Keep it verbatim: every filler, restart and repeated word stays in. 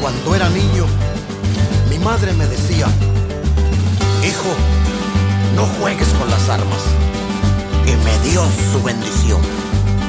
Cuando era niño, mi madre me decía: hijo, no juegues con las armas. Y me dio su bendición.